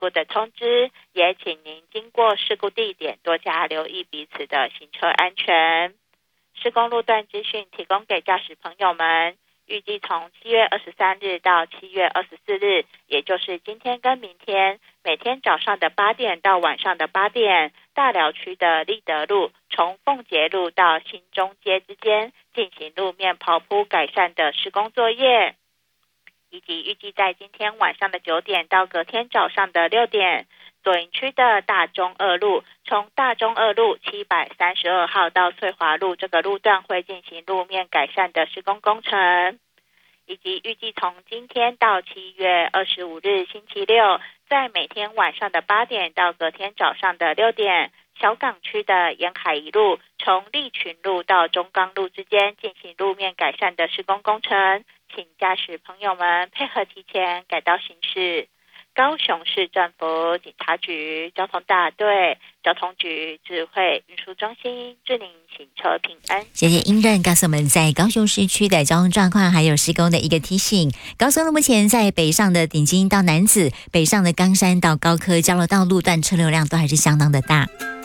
故的通知，也请您经过事故地点多加留意彼此的行车安全。施工路段资讯提供给驾驶朋友们，预计从7月23日到7月24日，也就是今天跟明天，每天早上的8点到晚上的8点，大寮区的立德路从凤节路到新中街之间进行路面刨铺改善的施工作业，以及预计在今天晚上的9点到隔天早上的6点，左营区的大中二路从大中二路732号到翠华路这个路段会进行路面改善的施工工程，以及预计从今天到7月25日星期六，在每天晚上的8点到隔天早上的6点，小港区的沿海一路从利群路到中钢路之间进行路面改善的施工工程，请驾驶朋友们配合提前改道行驶。高雄市政府警察局交通大队交通局智慧运输中心祝您行车平安。 谢谢英任告诉我们在高雄市区的交通状况还有施工的一个提醒。高速路目前在北上的顶金到楠梓，北上的冈山到高科交流道路段车流量都还是相当的大。